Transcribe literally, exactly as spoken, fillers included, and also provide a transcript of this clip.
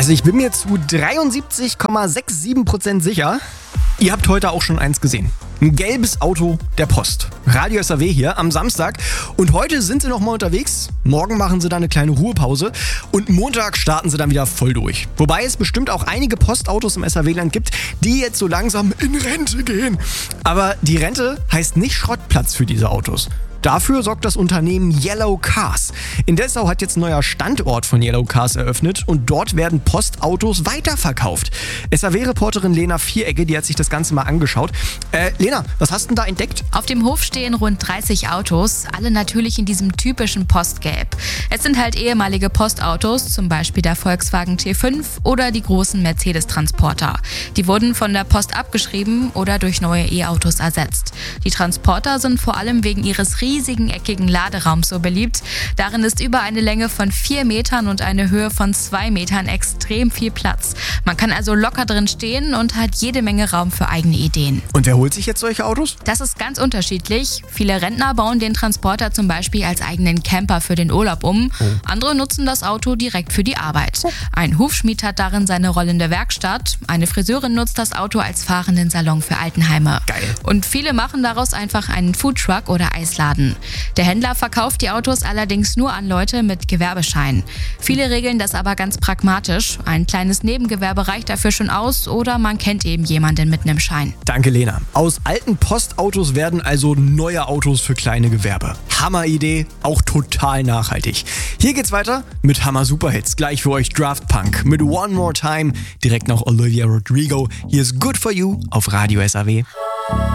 Also ich bin mir zu dreiundsiebzig Komma siebenundsechzig Prozent sicher, ihr habt heute auch schon eins gesehen. Ein gelbes Auto der Post. Radio S A W hier am Samstag. Und heute sind sie noch mal unterwegs. Morgen machen sie dann eine kleine Ruhepause. Und Montag starten sie dann wieder voll durch. Wobei es bestimmt auch einige Postautos im S A W-Land gibt, die jetzt so langsam in Rente gehen. Aber die Rente heißt nicht Schrottplatz für diese Autos. Dafür sorgt das Unternehmen Yellow Cars. In Dessau hat jetzt ein neuer Standort von Yellow Cars eröffnet und dort werden Postautos weiterverkauft. S A W-Reporterin Lena Vierecke, die hat sich das Ganze mal angeschaut. Äh, Lena, was hast du denn da entdeckt? Auf dem Hof stehen rund dreißig Autos, alle natürlich in diesem typischen Postgelb. Es sind halt ehemalige Postautos, zum Beispiel der Volkswagen T fünf oder die großen Mercedes-Transporter. Die wurden von der Post abgeschrieben oder durch neue E-Autos ersetzt. Die Transporter sind vor allem wegen ihres riesigen eckigen Laderaums so beliebt. Darin ist über eine Länge von vier Metern und eine Höhe von zwei Metern extrem viel Platz. Man kann also locker drin stehen und hat jede Menge Raum für eigene Ideen. Und wer holt sich jetzt solche Autos? Das ist ganz unterschiedlich. Viele Rentner bauen den Transporter zum Beispiel als eigenen Camper für den Urlaub um. Oh. Andere nutzen das Auto direkt für die Arbeit. Ein Hufschmied hat darin seine rollende Werkstatt. Eine Friseurin nutzt das Auto als fahrenden Salon für Altenheime. Geil. Und viele machen daraus einfach einen Foodtruck oder Eisladen. Der Händler verkauft die Autos allerdings nur an Leute mit Gewerbeschein. Viele regeln das aber ganz pragmatisch. Ein kleines Nebengewerbe reicht dafür schon aus oder man kennt eben jemanden mit einem Schein. Danke, Lena. Aus alten Postautos werden also neue Autos für kleine Gewerbe. Hammeridee, auch total nachhaltig. Hier geht's weiter mit Hammer-Superhits. Gleich für euch Daft Punk mit One More Time. Direkt noch Olivia Rodrigo. Hier ist Good For You auf Radio S A W.